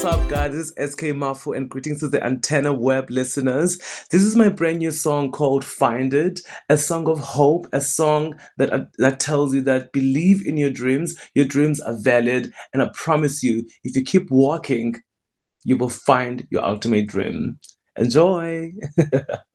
What's up, guys? This is SK Mafu, and greetings to the Antenna Web listeners. This is my brand new song called Find It, a song of hope, a song that tells you that believe in your dreams are valid, and I promise you, if you keep walking, you will find your ultimate dream. Enjoy!